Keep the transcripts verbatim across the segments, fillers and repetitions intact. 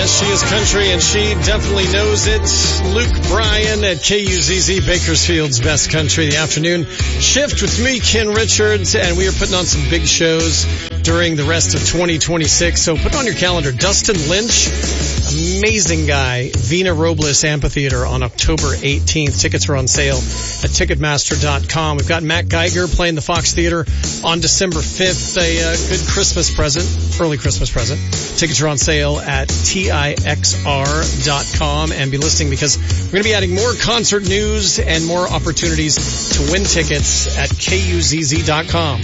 Yes, she is country, and she definitely knows it. Luke Bryan at K U Z Z, Bakersfield's Best Country. The afternoon shift with me, Ken Richards, and we are putting on some big shows during the rest of twenty twenty-six. So put on your calendar. Dustin Lynch, amazing guy, Vina Robles Amphitheater on October eighteenth. Tickets are on sale at Ticketmaster dot com. We've got Matt Geiger playing the Fox Theater on December fifth. A uh, good Christmas present, early Christmas present. Tickets are on sale at T I X R dot com, and be listening because we're going to be adding more concert news and more opportunities to win tickets at K U Z Z dot com.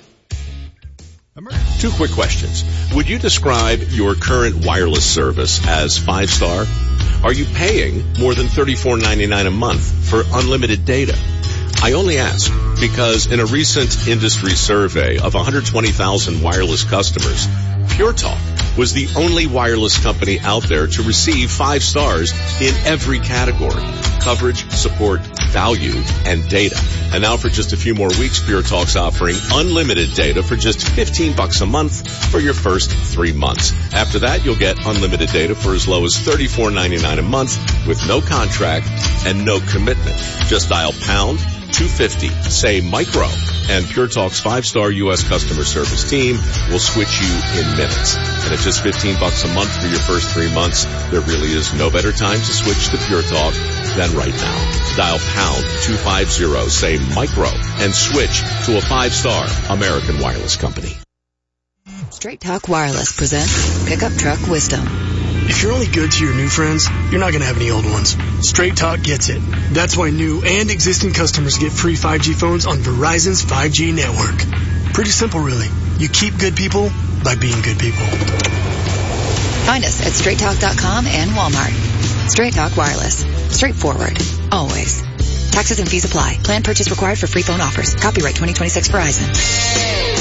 Two quick questions. Would you describe your current wireless service as five-star? Are you paying more than thirty-four ninety-nine a month for unlimited data? I only ask because in a recent industry survey of one hundred twenty thousand wireless customers, Pure Talk was the only wireless company out there to receive five stars in every category: coverage, support, value, and data. And now for just a few more weeks, Pure Talk's offering unlimited data for just fifteen bucks a month for your first three months. After that, you'll get unlimited data for as low as thirty-four ninety-nine a month with no contract and no commitment. Just dial pound two fifty, say micro, and Pure Talk's five-star U S customer service team will switch you in minutes. And at just fifteen bucks a month for your first three months, there really is no better time to switch to Pure Talk than right now. Dial pound two fifty, say micro, and switch to a five-star American wireless company. Straight Talk Wireless presents Pickup Truck Wisdom. If you're only good to your new friends, you're not going to have any old ones. Straight Talk gets it. That's why new and existing customers get free five G phones on Verizon's five G network. Pretty simple, really. You keep good people by being good people. Find us at straight talk dot com and Walmart. Straight Talk Wireless. Straightforward. Always. Taxes and fees apply. Plan purchase required for free phone offers. Copyright twenty twenty-six Verizon.